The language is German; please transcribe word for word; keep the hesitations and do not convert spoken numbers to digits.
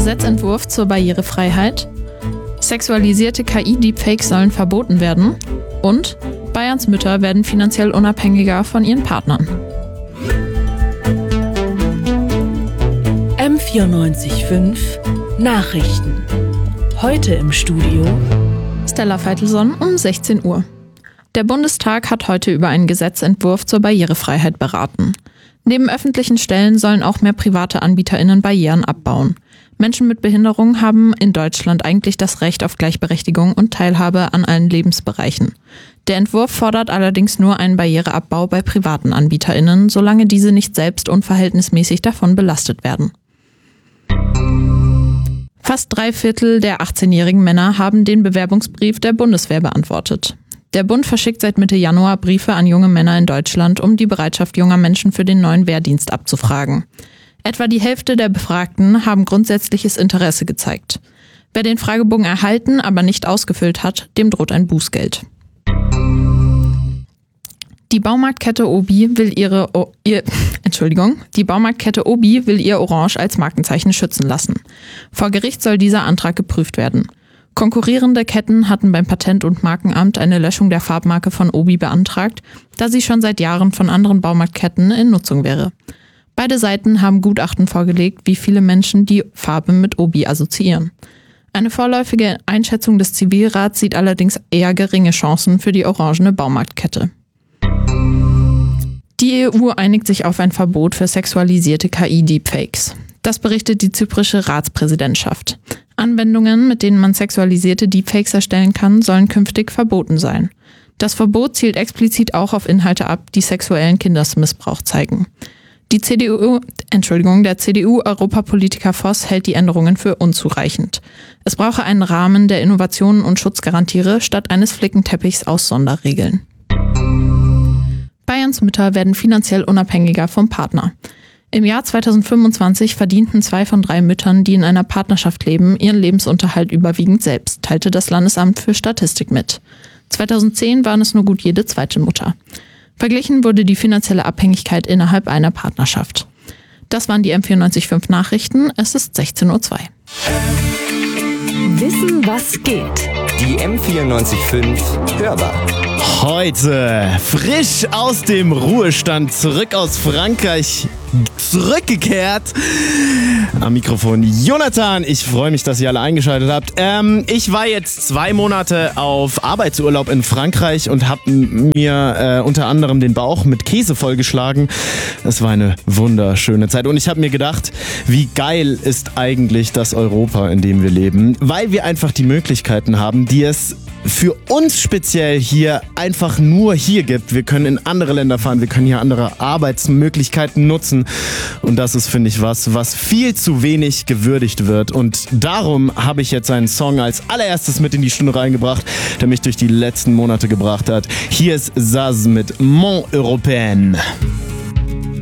Gesetzentwurf zur Barrierefreiheit, sexualisierte K I-Deepfakes sollen verboten werden und Bayerns Mütter werden finanziell unabhängiger von ihren Partnern. M vierundneunzig Komma fünf Nachrichten. Heute im Studio Stella Veitelson um sechzehn Uhr. Der Bundestag hat heute über einen Gesetzentwurf zur Barrierefreiheit beraten. Neben öffentlichen Stellen sollen auch mehr private AnbieterInnen Barrieren abbauen. Menschen mit Behinderung haben in Deutschland eigentlich das Recht auf Gleichberechtigung und Teilhabe an allen Lebensbereichen. Der Entwurf fordert allerdings nur einen Barriereabbau bei privaten AnbieterInnen, solange diese nicht selbst unverhältnismäßig davon belastet werden. Fast drei Viertel der achtzehnjährigen Männer haben den Bewerbungsbrief der Bundeswehr beantwortet. Der Bund verschickt seit Mitte Januar Briefe an junge Männer in Deutschland, um die Bereitschaft junger Menschen für den neuen Wehrdienst abzufragen. Etwa die Hälfte der Befragten haben grundsätzliches Interesse gezeigt. Wer den Fragebogen erhalten, aber nicht ausgefüllt hat, dem droht ein Bußgeld. Die Baumarktkette Obi will ihre o- ihr, Entschuldigung, die Baumarktkette Obi will ihr Orange als Markenzeichen schützen lassen. Vor Gericht soll dieser Antrag geprüft werden. Konkurrierende Ketten hatten beim Patent- und Markenamt eine Löschung der Farbmarke von Obi beantragt, da sie schon seit Jahren von anderen Baumarktketten in Nutzung wäre. Beide Seiten haben Gutachten vorgelegt, wie viele Menschen die Farbe mit Obi assoziieren. Eine vorläufige Einschätzung des Zivilrats sieht allerdings eher geringe Chancen für die orangene Baumarktkette. Die E U einigt sich auf ein Verbot für sexualisierte K I-Deepfakes. Das berichtet die zyprische Ratspräsidentschaft. Anwendungen, mit denen man sexualisierte Deepfakes erstellen kann, sollen künftig verboten sein. Das Verbot zielt explizit auch auf Inhalte ab, die sexuellen Kindesmissbrauch zeigen. Die C D U, Entschuldigung, der C D U-Europapolitiker Voss hält die Änderungen für unzureichend. Es brauche einen Rahmen, der Innovationen und Schutz garantiere, statt eines Flickenteppichs aus Sonderregeln. Bayerns Mütter werden finanziell unabhängiger vom Partner. Im Jahr zweitausendfünfundzwanzig verdienten zwei von drei Müttern, die in einer Partnerschaft leben, ihren Lebensunterhalt überwiegend selbst, teilte das Landesamt für Statistik mit. zweitausendzehn waren es nur gut jede zweite Mutter. Verglichen wurde die finanzielle Abhängigkeit innerhalb einer Partnerschaft. Das waren die M vierundneunzig Komma fünf Nachrichten. Es ist sechzehn Uhr zwei. Wissen, was geht. Die M vierundneunzig Komma fünf Hörbar. Heute frisch aus dem Ruhestand, zurück aus Frankreich, zurückgekehrt. Am Mikrofon Jonathan. Ich freue mich, dass ihr alle eingeschaltet habt. Ähm, ich war jetzt zwei Monate auf Arbeitsurlaub in Frankreich und habe mir äh, unter anderem den Bauch mit Käse vollgeschlagen. Das war eine wunderschöne Zeit. Und ich habe mir gedacht, wie geil ist eigentlich das Europa, in dem wir leben, weil wir einfach die Möglichkeiten haben, die es für uns speziell hier einfach nur hier gibt. Wir können in andere Länder fahren, wir können hier andere Arbeitsmöglichkeiten nutzen und das ist, finde ich, was, was viel zu wenig gewürdigt wird und darum habe ich jetzt einen Song als allererstes mit in die Stunde reingebracht, der mich durch die letzten Monate gebracht hat. Hier ist Zaz mit Mon Européen.